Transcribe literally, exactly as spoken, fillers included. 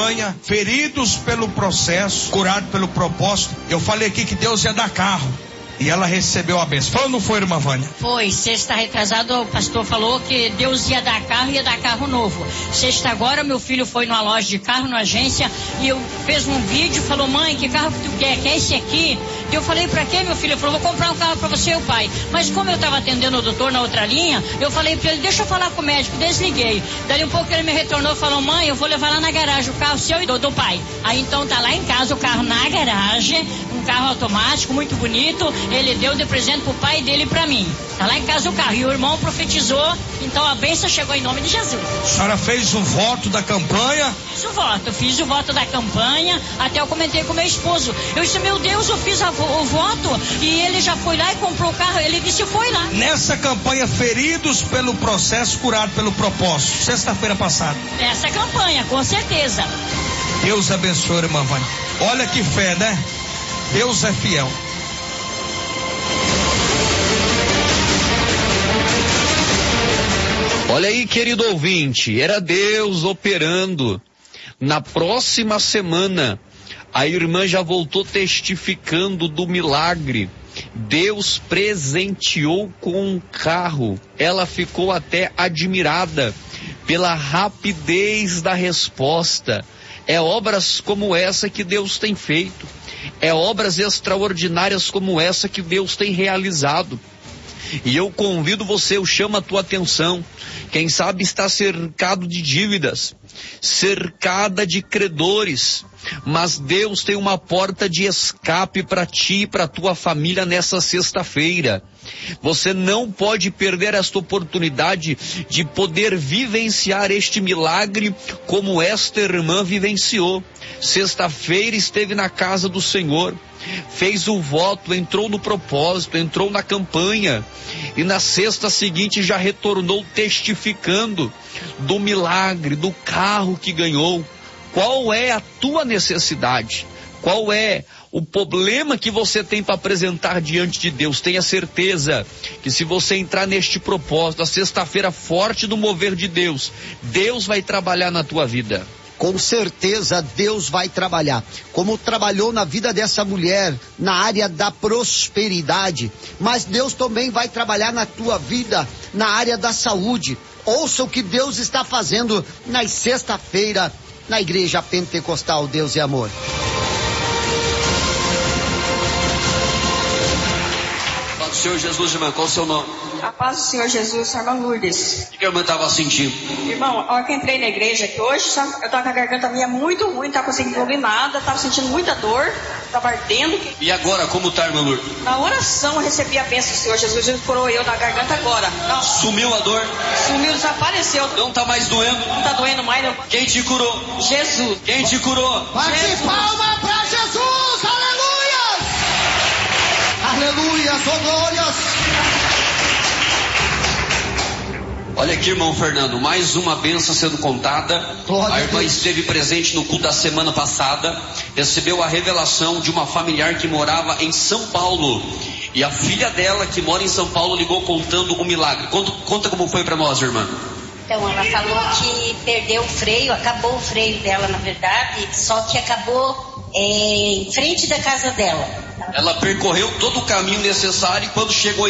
campanha, feridos pelo processo, curados pelo propósito. Eu falei aqui que Deus ia dar carro. E ela recebeu a bênção. Foi ou não foi, irmã Vânia? Foi. Sexta retrasado, o pastor falou que Deus ia dar carro, ia dar carro novo. Sexta agora, meu filho foi numa loja de carro, numa agência, e eu fez um vídeo, falou, mãe, que carro que tu quer? Quer esse aqui? Eu falei, pra quê, meu filho? Ele falou, vou comprar um carro pra você e o pai. Mas como eu tava atendendo o doutor na outra linha, eu falei pra ele, deixa eu falar com o médico, desliguei. Daí um pouco ele me retornou e falou, mãe, eu vou levar lá na garagem o carro seu e do, do pai. Aí então tá lá em casa o carro na garagem, um carro automático, muito bonito. Ele deu de presente pro pai dele e pra mim. Tá lá em casa o carro. E o irmão profetizou, então a bênção chegou em nome de Jesus. A senhora fez o voto da campanha? Fiz o voto, fiz o voto da campanha, até eu comentei com meu esposo. Eu disse, meu Deus, eu fiz a, o voto e ele já foi lá e comprou o carro. Ele disse, foi lá. Nessa campanha, feridos pelo processo, curados pelo propósito. Sexta-feira passada. Nessa campanha, com certeza. Deus abençoe, irmã Vânia. Olha que fé, né? Deus é fiel. Olha aí, querido ouvinte, era Deus operando. Na próxima semana, a irmã já voltou testificando do milagre. Deus presenteou com um carro. Ela ficou até admirada pela rapidez da resposta. É obras como essa que Deus tem feito. É obras extraordinárias como essa que Deus tem realizado. E eu convido você, eu chamo a tua atenção. Quem sabe está cercado de dívidas, cercada de credores, mas Deus tem uma porta de escape para ti e para tua família nessa sexta-feira. Você não pode perder esta oportunidade de poder vivenciar este milagre como esta irmã vivenciou. Sexta-feira esteve na casa do Senhor, fez o voto, entrou no propósito, entrou na campanha e na sexta seguinte já retornou testificando do milagre, do carro que ganhou. Qual é a tua necessidade? Qual é o problema que você tem para apresentar diante de Deus? Tenha certeza que se você entrar neste propósito, a sexta-feira forte do mover de Deus, Deus vai trabalhar na tua vida. Com certeza Deus vai trabalhar, como trabalhou na vida dessa mulher, na área da prosperidade, mas Deus também vai trabalhar na tua vida, na área da saúde. Ouça o que Deus está fazendo na sexta-feira, na Igreja Pentecostal Deus e Amor. Paz do Senhor Jesus, irmã, qual o seu nome? A paz do Senhor Jesus, irmã Lourdes. O que a irmã estava sentindo? Irmão, a hora que eu entrei na igreja aqui hoje, eu tava com a garganta minha muito ruim, não tava conseguindo ouvir nada, tava sentindo muita dor, tava ardendo. E agora, como tá, irmã Lourdes? Na oração eu recebi a bênção do Senhor Jesus, Jesus curou eu da garganta agora. Não. Sumiu a dor? Sumiu, desapareceu. Não tá mais doendo? Não tá doendo mais. Não. Quem te curou? Jesus. Quem te curou? Bate palma pra Jesus, aleluias! Aleluias, oh glórias! Olha aqui, irmão Fernando, mais uma bênção sendo contada. A irmã esteve presente no culto da semana passada, recebeu a revelação de uma familiar que morava em São Paulo. E a filha dela, que mora em São Paulo, ligou contando o milagre. Conta, conta como foi para nós, irmã. Então, ela falou que perdeu o freio, acabou o freio dela, na verdade, só que acabou é, em frente da casa dela. Ela percorreu todo o caminho necessário e quando chegou